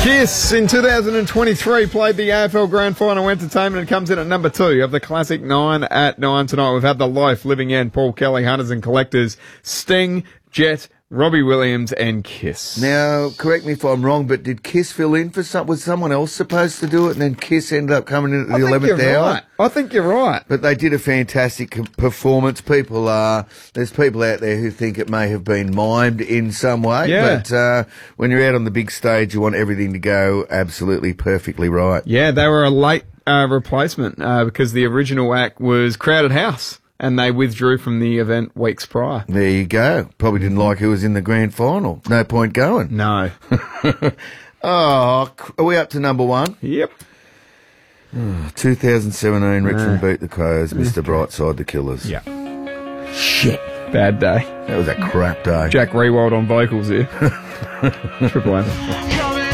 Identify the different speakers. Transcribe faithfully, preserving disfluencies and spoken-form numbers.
Speaker 1: Kiss in two thousand twenty-three played the A F L Grand Final Entertainment and comes in at number two of the classic nine at nine tonight. We've had The Loaf, Living End, Paul Kelly, Hunters and Collectors, Sting, Jet, Robbie Williams and Kiss.
Speaker 2: Now, correct me if I'm wrong, but did Kiss fill in for some? Was someone else supposed to do it, and then Kiss ended up coming in at the
Speaker 1: I think
Speaker 2: eleventh
Speaker 1: you're
Speaker 2: hour?
Speaker 1: Right. I think you're right.
Speaker 2: But they did a fantastic co- performance. People are there's people out there who think it may have been mimed in some way.
Speaker 1: Yeah.
Speaker 2: But uh, when you're out on the big stage, you want everything to go absolutely perfectly right.
Speaker 1: Yeah, they were a late uh, replacement uh, because the original act was Crowded House. And they withdrew from the event weeks prior.
Speaker 2: There you go. Probably didn't like who was in the grand final. No point going.
Speaker 1: No.
Speaker 2: Oh, are we up to number one?
Speaker 1: Yep.
Speaker 2: twenty seventeen, Richmond beat the Crows, Mister Brightside, the Killers.
Speaker 1: Yeah.
Speaker 2: Shit.
Speaker 1: Bad day.
Speaker 2: That was a crap day.
Speaker 1: Jack Rewald on vocals here. Triple M.